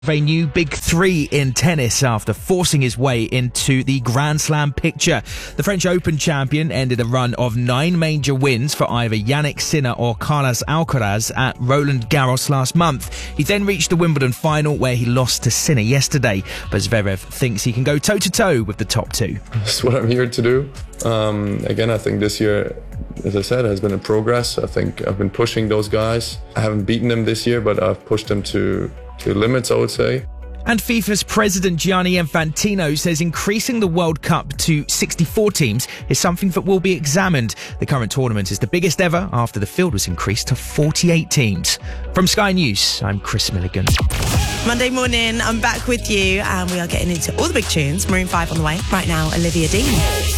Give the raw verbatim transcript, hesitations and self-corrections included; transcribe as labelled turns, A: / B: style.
A: A new big three in tennis after forcing his way into the Grand Slam picture. The French Open champion ended a run of nine major wins for either Jannik Sinner or Carlos Alcaraz at Roland Garros last month. He then reached the Wimbledon final where he lost to Sinner yesterday, but Zverev thinks he can go toe-to-toe with the top two.
B: That's what I'm here to do. Um, again, I think this year, as I said, has been a progress. I think I've been pushing those guys. I haven't beaten them this year, but I've pushed them to to limits, I would say.
A: And FIFA's president Gianni Infantino says increasing the World Cup to sixty-four teams is something that will be examined. The current tournament is the biggest ever after the field was increased to forty-eight teams. From Sky News, I'm Chris Milligan.
C: Monday morning, I'm back with you and we are getting into all the big tunes. Maroon five on the way. Right now, Olivia Dean.